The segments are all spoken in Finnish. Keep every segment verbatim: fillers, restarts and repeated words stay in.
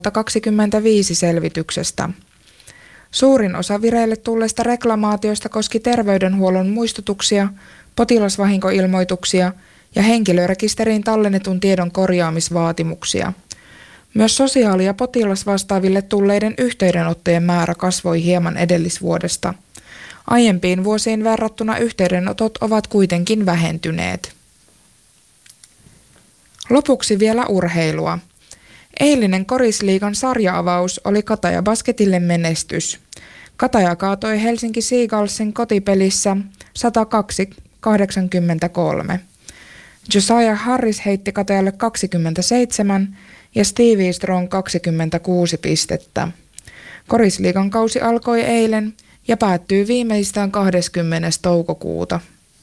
kaksikymmentäviisi selvityksestä. Suurin osa vireille tulleista reklamaatioista koski terveydenhuollon muistutuksia, potilasvahinkoilmoituksia ja henkilörekisteriin tallennetun tiedon korjaamisvaatimuksia. Myös sosiaali- ja potilasvastaaville tulleiden yhteydenottojen määrä kasvoi hieman edellisvuodesta. Aiempiin vuosiin verrattuna yhteydenotot ovat kuitenkin vähentyneet. Lopuksi vielä urheilua. Eilinen Korisliigan sarja-avaus oli Kataja Basketille menestys. Kataja kaatoi Helsinki Seagullsin kotipelissä sata kaksi kahdeksankymmentäkolme. Josiah Harris heitti Katajalle kaksikymmentäseitsemän ja Stevie Strong kaksikymmentäkuusi pistettä. Korisliigan kausi alkoi eilen ja päättyy viimeistään kahdeskymmenes toukokuuta.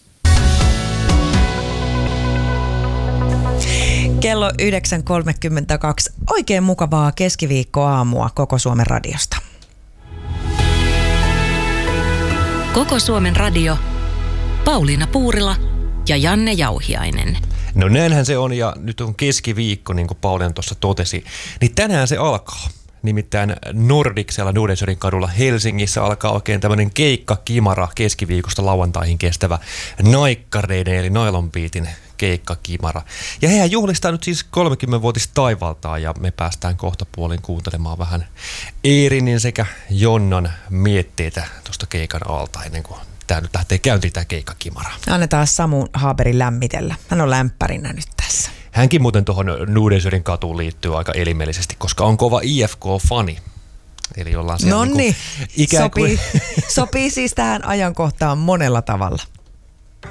Kello yhdeksän kolmekymmentäkaksi. Oikein mukavaa keskiviikkoaamua Koko Suomen radiosta. Koko Suomen radio. Pauliina Puurila ja Janne Jauhiainen. No näinhän se on, ja nyt on keskiviikko, niin kuin Pauliina tuossa totesi. Niin tänään se alkaa. Nimittäin Nordicsella Nordensjörin kadulla Helsingissä alkaa oikein tämmöinen keikkakimara keskiviikosta lauantaihin kestävä naikkareiden eli Nylon Beatin keikkakimara. Ja hehän juhlistaa nyt siis kolmekymmenvuotis taivaltaa, ja me päästään kohta puolin kuuntelemaan vähän Eerinin sekä Jonnan mietteitä tuosta keikan alta ennen kuin tämä nyt lähtee käyntiin tämä keikkakimara. Annetaan Samu Haaberin lämmitellä. Hän on lämpärinä nyt tässä. Hänkin muuten tuohon Nordensjörin katuun liittyy aika elimellisesti, koska on kova I F K-fani. Eli ollaan siellä Nonni, niin ikään kuin sopii, sopii siis tähän ajankohtaan monella tavalla.